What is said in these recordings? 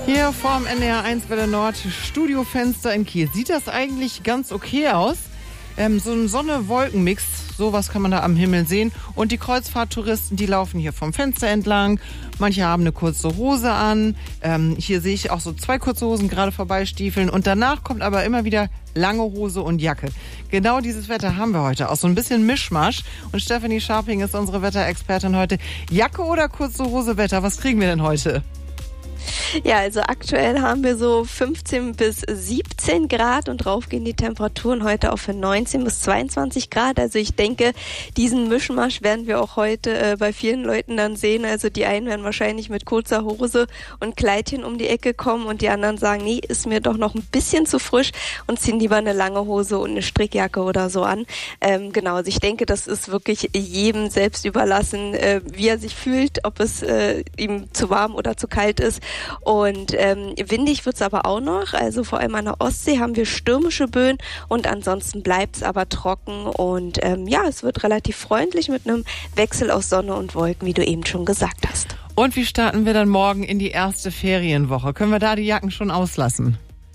Hier vorm NDR1 Welle Nord Studiofenster in Kiel. Sieht das eigentlich ganz okay aus? So ein Sonne-Wolken-Mix, sowas kann man da am Himmel sehen. Und die Kreuzfahrttouristen, die laufen hier vom Fenster entlang. Manche haben eine kurze Hose an. Hier sehe ich auch so 2 kurze Hosen gerade vorbeistiefeln. Und danach kommt aber immer wieder lange Hose und Jacke. Genau dieses Wetter haben wir heute. Auch so ein bisschen Mischmasch. Und Stefanie Scharping ist unsere Wetterexpertin heute. Jacke oder kurze Hose Wetter? Was kriegen wir denn heute? Ja, also aktuell haben wir so 15 bis 17 Grad und drauf gehen die Temperaturen heute auf 19 bis 22 Grad. Also ich denke, diesen Mischmasch werden wir auch heute bei vielen Leuten dann sehen. Also die einen werden wahrscheinlich mit kurzer Hose und Kleidchen um die Ecke kommen und die anderen sagen, nee, ist mir doch noch ein bisschen zu frisch und ziehen lieber eine lange Hose und eine Strickjacke oder so an. Genau, also ich denke, das ist wirklich jedem selbst überlassen, wie er sich fühlt, ob es ihm zu warm oder zu kalt ist. Und windig wird's aber auch noch, also vor allem an der Ostsee haben wir stürmische Böen und ansonsten bleibt's aber trocken und ja, es wird relativ freundlich mit einem Wechsel aus Sonne und Wolken, wie du eben schon gesagt hast. Und wie starten wir dann morgen in die erste Ferienwoche? Können wir da die Jacken schon auslassen?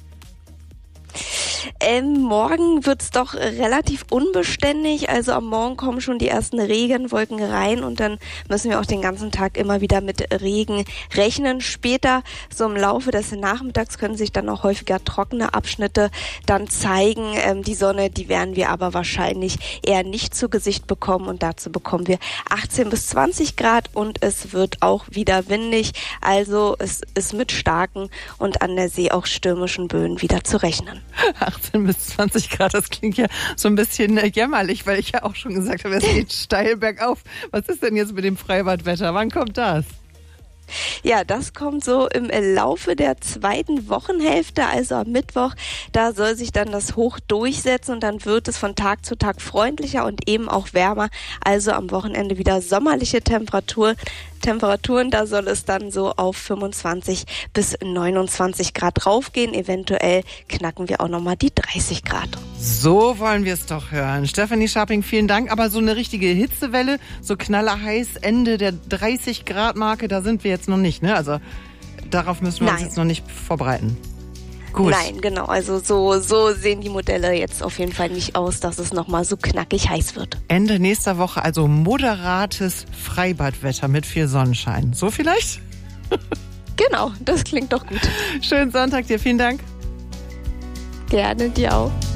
Morgen wird's doch relativ unbeständig, also am Morgen kommen schon die ersten Regenwolken rein und dann müssen wir auch den ganzen Tag immer wieder mit Regen rechnen. Später, so im Laufe des Nachmittags, können sich dann auch häufiger trockene Abschnitte dann zeigen. Die Sonne, die werden wir aber wahrscheinlich eher nicht zu Gesicht bekommen und dazu bekommen wir 18 bis 20 Grad und es wird auch wieder windig, also es ist mit starken und an der See auch stürmischen Böen wieder zu rechnen. 18 bis 20 Grad, das klingt ja so ein bisschen jämmerlich, weil ich ja auch schon gesagt habe, es geht steil bergauf. Was ist denn jetzt mit dem Freibadwetter? Wann kommt das? Ja, das kommt so im Laufe der zweiten Wochenhälfte, also am Mittwoch. Da soll sich dann das Hoch durchsetzen und dann wird es von Tag zu Tag freundlicher und eben auch wärmer. Also am Wochenende wieder sommerliche Temperaturen. Da soll es dann so auf 25 bis 29 Grad raufgehen. Eventuell knacken wir auch nochmal die 30 Grad. So wollen wir es doch hören. Stefanie Scharping, vielen Dank. Aber so eine richtige Hitzewelle, so knallerheiß, Ende der 30 Grad Marke, da sind wir jetzt noch nicht, ne? Also darauf müssen wir uns jetzt noch nicht vorbereiten. Gut. Nein, genau. Also so sehen die Modelle jetzt auf jeden Fall nicht aus, dass es nochmal so knackig heiß wird. Ende nächster Woche also moderates Freibadwetter mit viel Sonnenschein. So vielleicht? Genau, das klingt doch gut. Schönen Sonntag dir, vielen Dank. Gerne, dir auch.